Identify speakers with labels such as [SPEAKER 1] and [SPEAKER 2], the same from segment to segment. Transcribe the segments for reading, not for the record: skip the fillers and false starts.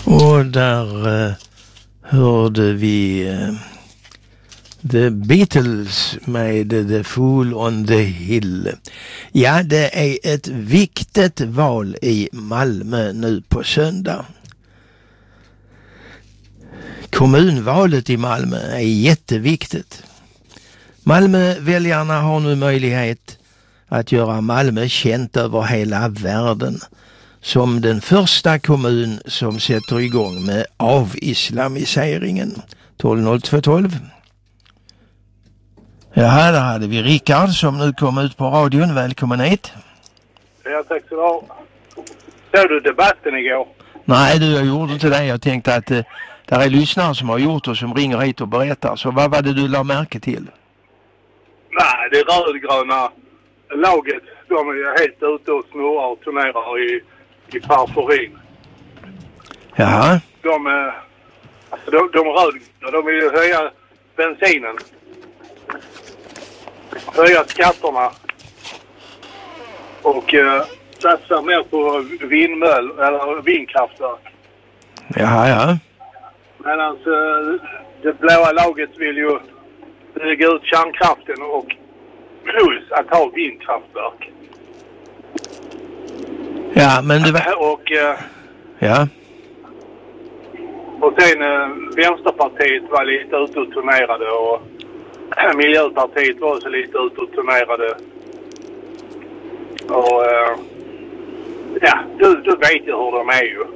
[SPEAKER 1] Och där hörde vi The Beatles med The Fool on the Hill. Ja, det är ett viktigt val i Malmö nu på söndag. Kommunvalet i Malmö är jätteviktigt. Malmöväljarna har nu möjlighet att göra Malmö känt över hela världen som den första kommun som sätter igång med avislamiseringen. 120212. Jaha, där hade vi Rickard som nu kom ut på radion. Välkommen hit.
[SPEAKER 2] Ja, tack så du ha. Såg du debatten igår?
[SPEAKER 1] Nej, jag gjorde inte det. Jag tänkte att där är lyssnare som har gjort och som ringer hit och berättar. Så vad var det du la märke till?
[SPEAKER 2] Nej, det rödgröna laget, de är helt ute och snurrar och turnerar i parfurin.
[SPEAKER 1] Jaha.
[SPEAKER 2] De rödgröna, de vill ju höja bensinen. Höja skatterna. Och satsa mer på vindkraftverk.
[SPEAKER 1] Jaha.
[SPEAKER 2] Medan det blåa laget vill ju bygga ut kärnkraften och plus att ha vindkraftverk.
[SPEAKER 1] Ja, men det var...
[SPEAKER 2] Och,
[SPEAKER 1] ja.
[SPEAKER 2] Och sen Vänsterpartiet var lite ute och turnerade och Miljöpartiet var också lite ute och turnerade. Och ja, du vet ju hur de är ju.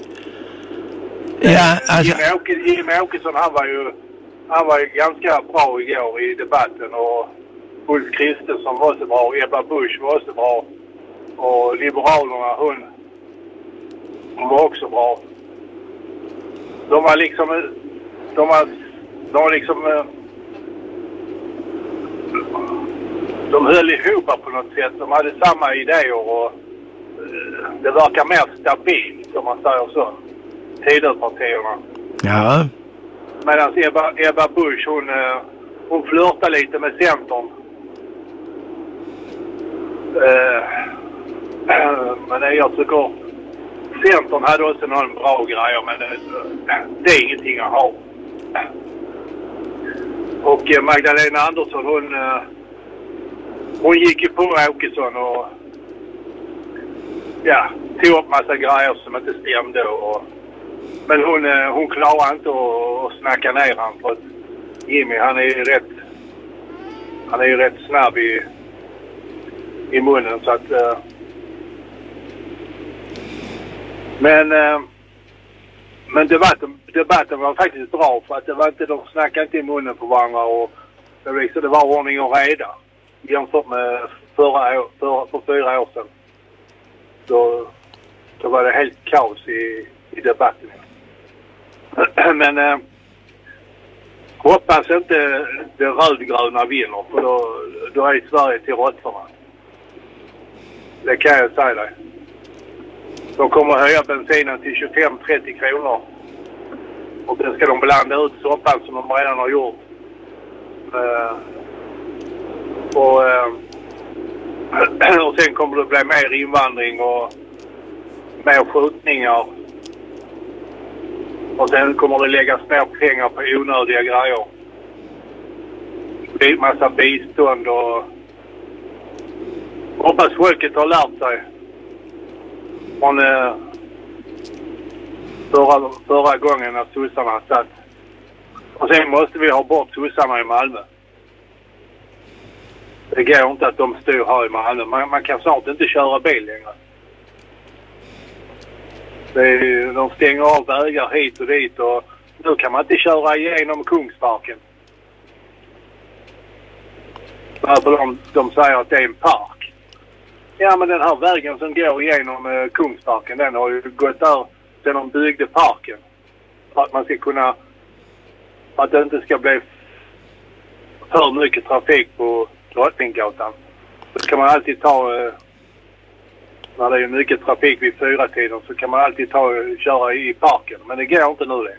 [SPEAKER 1] Ja, alltså...
[SPEAKER 2] Jimmie Åkesson, han var ju ganska bra igår i debatten och Ulf Kristersson var så bra, Ebba Busch var så bra och Liberalerna, hon var också bra. De var liksom de höll ihop på något sätt. De hade samma idéer och det verkar mer stabilt, om man säger så. Tidöpartierna.
[SPEAKER 1] Ja.
[SPEAKER 2] Medan Ebba Busch, hon flörtar lite med Centern. Men jag tycker Centern hade också någon bra grejer, men det är ingenting att ha. Och Magdalena Andersson, hon gick ju på Åkesson och ja, tog upp massa grejer som inte stämde. Men hon klarar inte att snacka ner han, för att Jimmy, han är ju rätt snabb i munnen, så att men debatten var faktiskt bra, för att det var inte, de snackade inte i munnen på varandra och det var ordning och reda jämfört med för 4 år sedan. Då var det helt kaos i debatten. Men hoppas inte det rödgröna vinner, för då är Sverige till råttorna. Det kan jag säga dig. De kommer att höja bensinen till 25-30 kronor. Och sen ska de blanda ut soppan som de redan har gjort. Och sen kommer det bli mer invandring och mer skjutningar. Och sen kommer det läggas mer pengar på onödiga grejer. Massa bistånd och hoppas folket har lärt sig från förra gången när sossarna satt. Och sen måste vi ha bort sossarna i Malmö. Det går inte att de styr här i Malmö. Man kan snart inte köra bil längre. De stänger av vägar hit och dit och nu kan man inte köra igenom Kungsparken. Varför de säger att det är en park. Ja, men den här vägen som går igenom Kungsparken, den har ju gått där sedan de byggde parken. För att man ska kunna, att det inte ska bli för mycket trafik på Drottninggatan. Så kan man alltid ta, när det är mycket trafik vid 4-tiden, så kan man alltid köra i parken. Men det går inte nu längre.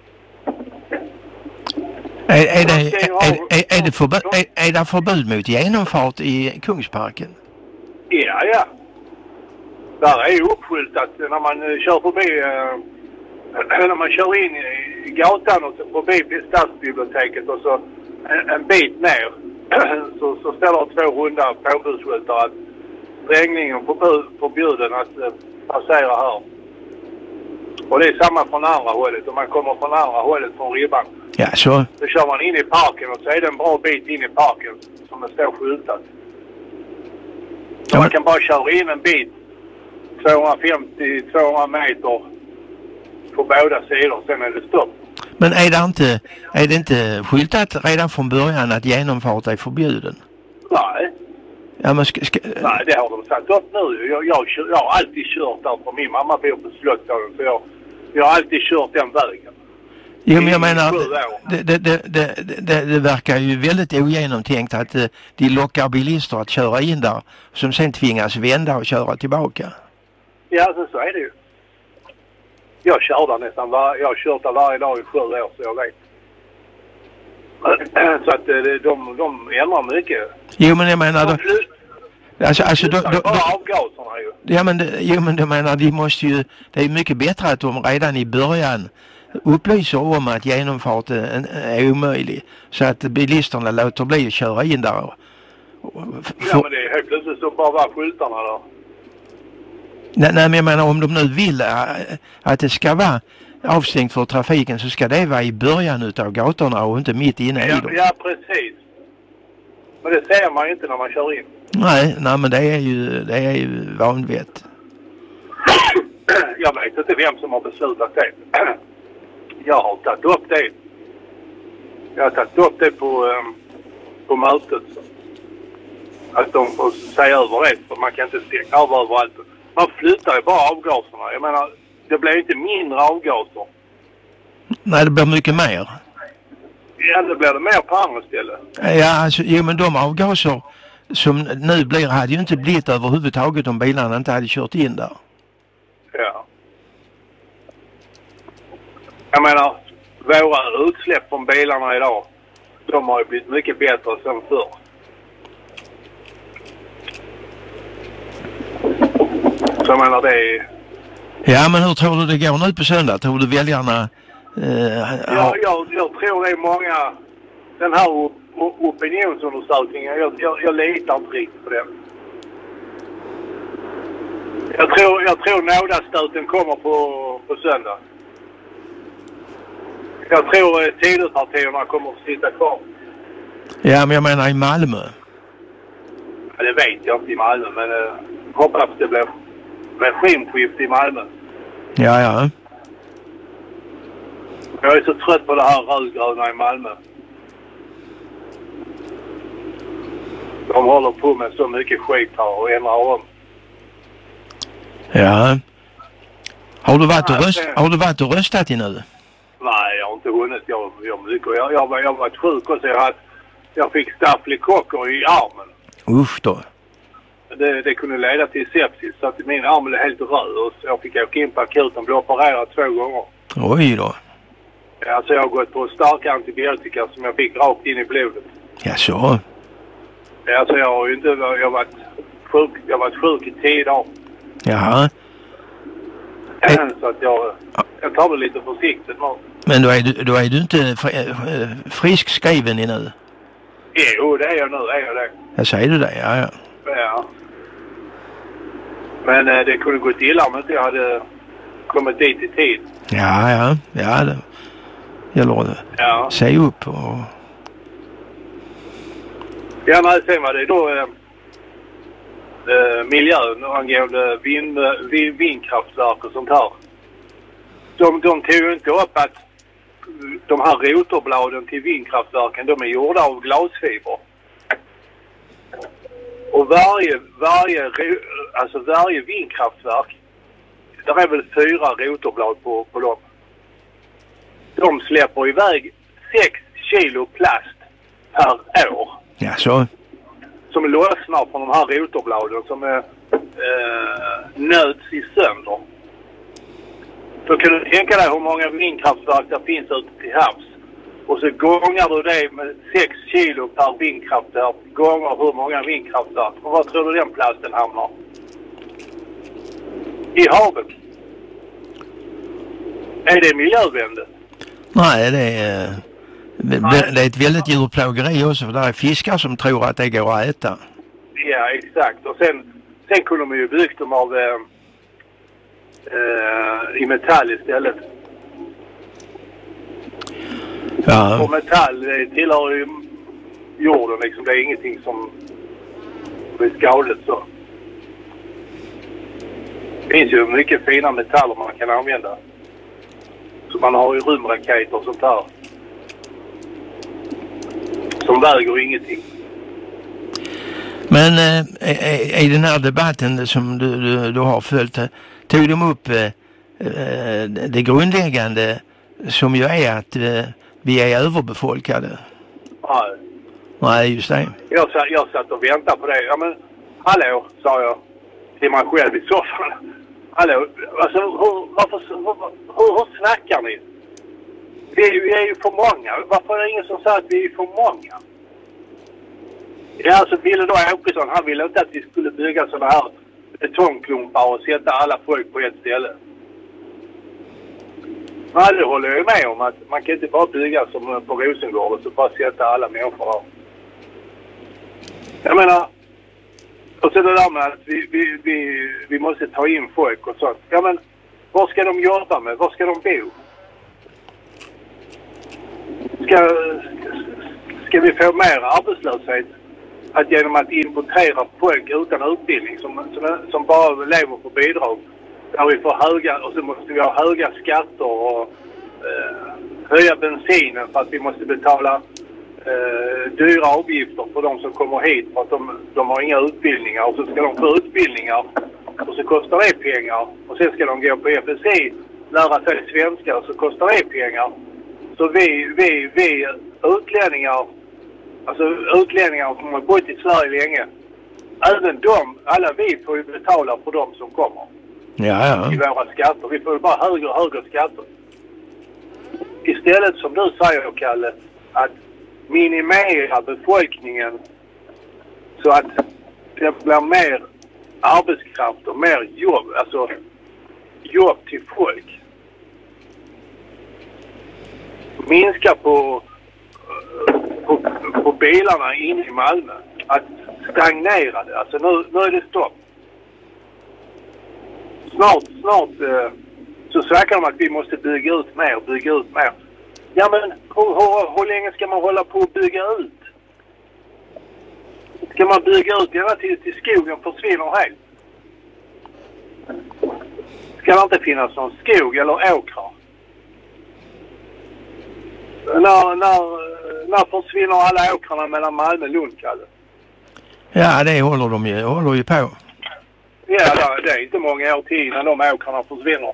[SPEAKER 1] Är det förbud mot genomfart i Kungsparken?
[SPEAKER 2] Ja. Där är ju uppskyltat när man kör förbi när man kör in i gatan och så förbi stadsbiblioteket och så en bit ner så ställer 2 runda påbudsskyltar att sprängningen förbjuden att passera här. Och det är samma från andra hållet. Om man kommer från andra hållet från ribban.
[SPEAKER 1] Ja, så.
[SPEAKER 2] Då kör man in i parken och så är det en bra bit in i parken som det står skyltat. Så
[SPEAKER 1] Ja,
[SPEAKER 2] man kan bara köra in en bit 250-200 meter på båda sidor, sen är det stopp.
[SPEAKER 1] Men är det inte skyltat redan från början att genomfart är förbjuden?
[SPEAKER 2] Nej.
[SPEAKER 1] Ja, men
[SPEAKER 2] Nej, det har de satt upp nu. Jag har alltid kört där, för min mamma bor på Slottsdalen, så jag har alltid kört den vägen.
[SPEAKER 1] Jo, men jag menar, det verkar ju väldigt ogenomtänkt att de lockar bilister att köra in där som sen tvingas vända och köra tillbaka.
[SPEAKER 2] Ja, så är det ju. Jag kör där nästan jag har kört där varje dag i 7 år, så jag vet. Så att de ändrar mycket.
[SPEAKER 1] Jo, men jag menar...
[SPEAKER 2] avgaserna ju.
[SPEAKER 1] Ja, men jag menar, de måste ju... Det är mycket bättre att de redan i början upplyser om att genomfarten är omöjlig. Så att bilisterna låter bli att köra in där.
[SPEAKER 2] Ja, men det är helt plötsligt så bara var skyltarna där.
[SPEAKER 1] Nej, men jag menar, om de nu vill att det ska vara avstängt för trafiken, så ska det vara i början utav gatorna och inte mitt inne i dem.
[SPEAKER 2] Ja, precis. Men det ser man ju inte när man kör in.
[SPEAKER 1] Nej, men det är ju vanvett.
[SPEAKER 2] Jag vet inte vem som har beslutat det. Jag har tagit upp det. Jag har tagit upp det på mötet. Att de får säga över det, för man kan inte stänga av överallt. Man flyttar ju bara avgaserna. Jag menar, det blir inte mindre avgaser.
[SPEAKER 1] Nej, det blir mycket mer.
[SPEAKER 2] Ja, det blir det mer på andra ställen.
[SPEAKER 1] Ja, alltså, men de avgaser som nu blir hade ju inte blivit överhuvudtaget om bilarna inte hade kört in där.
[SPEAKER 2] Ja. Jag menar, våra utsläpp från bilarna idag, de har ju blivit mycket bättre sen förr. Så jag menar, det är...
[SPEAKER 1] Ja, men hur tror du det går nu på söndag? Tror du väljarna...
[SPEAKER 2] Jag tror det är många... Den här opinionsundersökningen, jag litar inte riktigt på den. Jag tror nådastöten kommer på söndag. Jag tror Tidöpartierna kommer att sitta kvar.
[SPEAKER 1] Ja, men jag menar i Malmö.
[SPEAKER 2] Ja, det vet jag inte i Malmö, men hoppas det blir regimskifte i Malmö.
[SPEAKER 1] Ja.
[SPEAKER 2] Jag är så trött på det här rödgröna i Malmö. De håller på med så mycket skit här och ändrar om.
[SPEAKER 1] Ja. Har du varit och röstat i nu?
[SPEAKER 2] Nej, jag har inte hunnit. Jag har varit sjuk och så jag fick stafylokocker i armen.
[SPEAKER 1] Usch då.
[SPEAKER 2] Det kunde leda till sepsis, så att min arm blev helt röd och så jag fick åka in på akuten och bli opererad 2 gånger.
[SPEAKER 1] Oj då.
[SPEAKER 2] Alltså jag har gått på starka antibiotika som jag fick rakt in i blodet.
[SPEAKER 1] Ja, så.
[SPEAKER 2] Alltså jag har ju inte... Jag har varit sjuk i 10 dagar.
[SPEAKER 1] Jaha.
[SPEAKER 2] Så att jag tar det lite försiktigt nu.
[SPEAKER 1] Men då är du inte frisk skriven nu?
[SPEAKER 2] Jo, det är jag nu. Är jag det?
[SPEAKER 1] Jag säger du det, ja.
[SPEAKER 2] Ja. Men det kunde gått illa om inte jag hade kommit dit i tid.
[SPEAKER 1] Ja, det gäller det. Ja. Se upp och...
[SPEAKER 2] Ja, nej, sen var det då miljön angående vindkraftverk och sånt här. De tog ju inte upp att de här rotorbladen till vindkraftverken, de är gjorda av glasfiber. Och varje vindkraftverk, där är väl 4 rotorblad på dem. De släpper iväg 6 kilo plast per år.
[SPEAKER 1] Ja, så.
[SPEAKER 2] Som lossnar från de här rotorbladen som nöts i sönder. Då kan du tänka dig hur många vindkraftverk det finns ute till havs. Och så gångar du det med 6 kilo per vindkraftverk gånger hur många vindkraftverk. Och vad tror du den plasten hamnar? I havet. Är det miljövänligt?
[SPEAKER 1] Nej, det är ett väldigt djurplågeri också, för det är fiskar som tror att det går att äta.
[SPEAKER 2] Ja, exakt. Och sen kunde man ju byggt dem av i metall istället.
[SPEAKER 1] Ja.
[SPEAKER 2] Och metall tillhör ju jorden liksom. Det är ingenting som blir skadligt så. Det finns ju mycket fina metaller man kan använda. Så man har ju rymdraketer och sånt där. Som väger ingenting.
[SPEAKER 1] Men i den här debatten som du har följt, tog de upp det grundläggande som ju är att vi är överbefolkade?
[SPEAKER 2] Nej.
[SPEAKER 1] Nej, just det.
[SPEAKER 2] Jag satt och väntade på det. Ja men, hallå, sa jag till mig själv i soffan. Hallå, alltså hur snackar ni? Vi är ju för många. Varför är det ingen som säger att vi är för många? Ja, alltså ville då Åkesson, han ville inte att vi skulle bygga sådana här betongklumpar och sätta alla folk på ett ställe. Nej, det håller jag med om, att man kan inte bara bygga som på Rosengård och så bara sätta alla människor där. Jag menar, och så det där med att vi måste ta in folk och sånt. Ja men, vad ska de jobba med? Var ska de bo? Ska vi få mer arbetslöshet att genom att importera folk utan utbildning som bara lever på bidrag, där vi får höga, och så måste vi ha höga skatter och höja bensinen för att vi måste betala dyra avgifter för de som kommer hit för att de har inga utbildningar, och så ska de få utbildningar och så kostar det pengar, och sen ska de gå på FSI, lära sig svenska, och så kostar det pengar. Så vi utlänningar som har bott i Sverige länge, även alla vi får ju betala för dem som kommer.
[SPEAKER 1] Ja.
[SPEAKER 2] I våra skatter. Vi får ju bara högre och högre skatter. Istället som du säger, Kalle, att minimera befolkningen så att det blir mer arbetskraft och mer jobb, alltså jobb till folk. Minska på bilarna in i Malmö. Att stagnera det. Alltså nu är det stopp. Snart så snackar de att vi måste bygga ut mer. Ja men hur länge ska man hålla på att bygga ut? Ska man bygga ut ända till skogen försvinner helt? Ska det inte finnas någon skog eller åkrar? När försvinner alla åkrarna mellan Malmö och Lund, Kalle? Ja,
[SPEAKER 1] det håller ju på.
[SPEAKER 2] Ja, det är inte många år till när de åkrarna försvinner.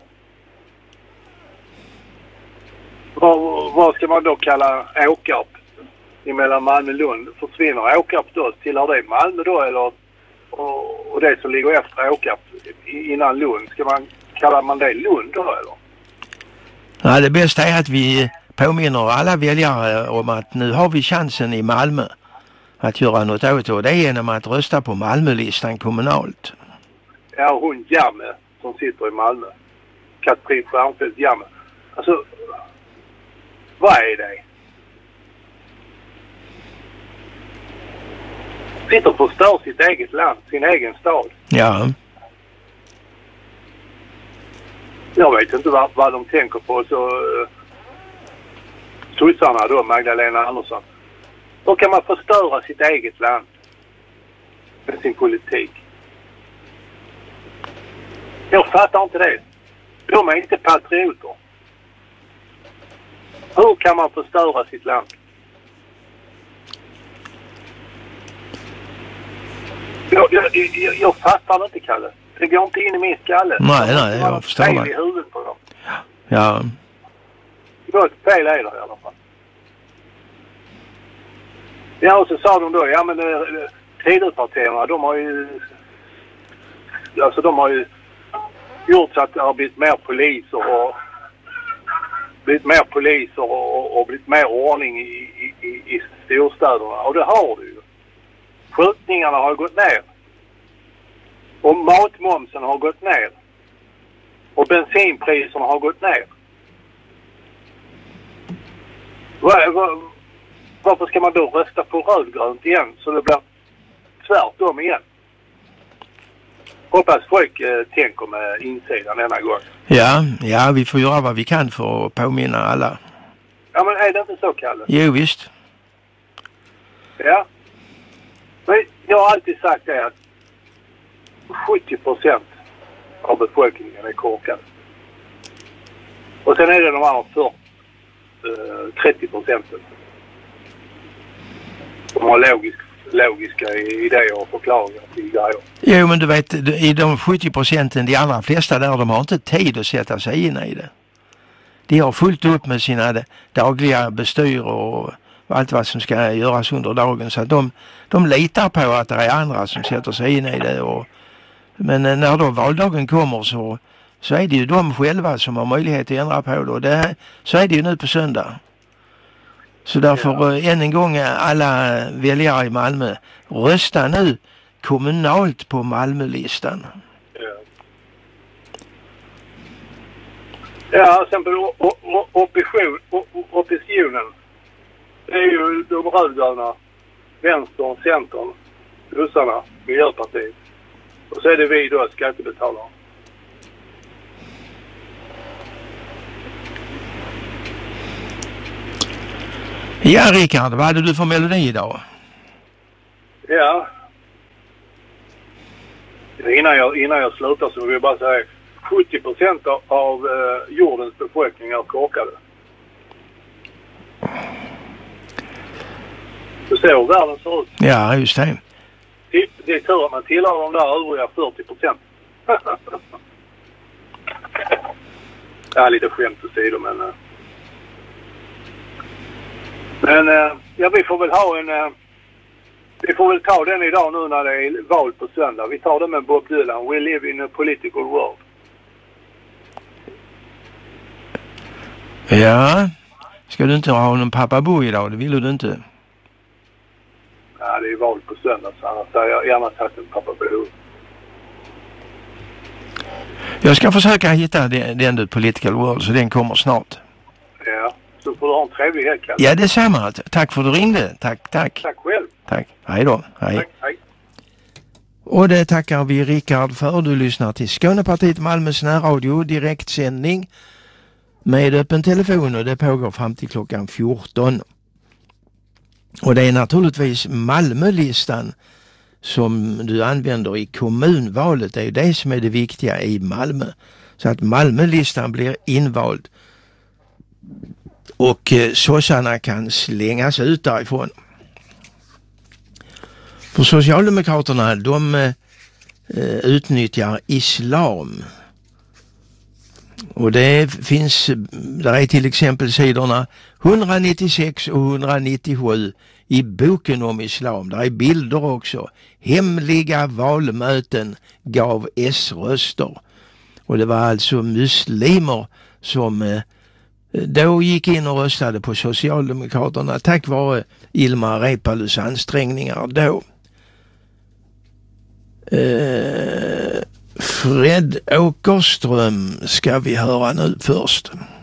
[SPEAKER 2] Vad ska man då kalla Åkarp mellan Malmö och Lund? Försvinner Åkarp då? Tillhör det Malmö då? Eller, och det som ligger efter Åkarp innan Lund, kallar man det Lund då eller?
[SPEAKER 1] Nej, det bästa är att vi påminner alla väljare om att nu har vi chansen i Malmö att göra något åt det, och det är genom att rösta på Malmölistan kommunalt.
[SPEAKER 2] Ja, hon Jamme som sitter i Malmö. Katrin Stjernfeldt Jamme. Alltså, vad är det? Sitter och förstör sitt eget land, sin egen stad.
[SPEAKER 1] Ja.
[SPEAKER 2] Jag vet inte vad de tänker på, så sossarna då, Magdalena Andersson. Då kan man förstöra sitt eget land med sin politik. Jag fattar inte det. De är inte patrioter. Hur kan man förstöra sitt land? Jag fattar inte, Kalle. Det går inte in i min skalle.
[SPEAKER 1] Nej, jag förstår det.
[SPEAKER 2] I huvudet på dem.
[SPEAKER 1] Ja.
[SPEAKER 2] Något fel är det i alla fall. Ja, och så sa de då, ja men Tidöpartierna, de har ju gjort så att det har blivit mer poliser och blivit mer ordning i storstäderna. Och det har det ju. Skjutningarna har gått ner. Och matmomsen har gått ner. Och bensinpriserna har gått ner. Varför ska man då rösta på rödgrönt igen så det blir tvärtom igen? Hoppas folk tänker med insidan denna gång.
[SPEAKER 1] Ja, vi får göra vad vi kan för att påminna alla.
[SPEAKER 2] Ja, men är det inte så, Kalle?
[SPEAKER 1] Jo, visst.
[SPEAKER 2] Ja. Men jag har alltid sagt det att 70% av befolkningen är korkade. Och sen är det de andra 30%. De har logiska idéer och förklaringar till grejer.
[SPEAKER 1] Jo, men du vet, i de 70%, de allra flesta där, de har inte tid att sätta sig in i det. De har fullt upp med sina dagliga bestyr och allt vad som ska göras under dagen. Så att de litar på att det är andra som sätter sig in i det. Men när då valdagen kommer så är det ju de själva som har möjlighet att ändra på det. Så är det ju nu på söndag. Så därför än en gång alla väljare i Malmö, rösta nu kommunalt på Malmölistan.
[SPEAKER 2] Ja, sen på oppositionen. Det är ju de rödgröna, vänstern, centern, bussarna, Miljöpartiet. Och så är det vi då, skattebetalare.
[SPEAKER 1] Ja, Rickard, vad hade du för melodi idag?
[SPEAKER 2] Ja. Innan jag slutar så vill jag bara säga 70% av jordens befolkning är korkade. Du ser hur världen ser ut.
[SPEAKER 1] Ja, just det.
[SPEAKER 2] Det är tur att man tillhör de där övriga 40%. Ja, lite skämt på sidor, men ja, vi får väl ta den idag nu när det är val på söndag. Vi tar det med Bob Dylan. We live in a political world.
[SPEAKER 1] Ja. Ska du inte ha någon pappa Bo idag? Det vill du inte.
[SPEAKER 2] Ja, det är val på söndag så annars har jag gärna tagit en pappa Bo.
[SPEAKER 1] Jag ska försöka hitta den political world så den kommer snart.
[SPEAKER 2] Ja, så får du ha en trevlig helg.
[SPEAKER 1] Ja, detsamma. Tack för att du ringde. Tack.
[SPEAKER 2] Tack själv.
[SPEAKER 1] Tack. Hej då. Hej.
[SPEAKER 2] Tack, hej.
[SPEAKER 1] Och det tackar vi Rickard för. Du lyssnar till Skånepartiet Malmös närradio, direktsändning med öppen telefon och det pågår fram till klockan 14. Och det är naturligtvis Malmölistan som du använder i kommunvalet. Det är ju det som är det viktiga i Malmö. Så att Malmölistan blir invald och sossarna kan slängas ut därifrån. För Socialdemokraterna, de utnyttjar islam. Och det finns, där är till exempel sidorna 196 och 197 i boken om islam. Där är bilder också. Hemliga valmöten gav S-röster. Och det var alltså muslimer som då gick in och röstade på Socialdemokraterna tack vare Ilmar Reepalus ansträngningar då. Fred Åkerström ska vi höra nu först.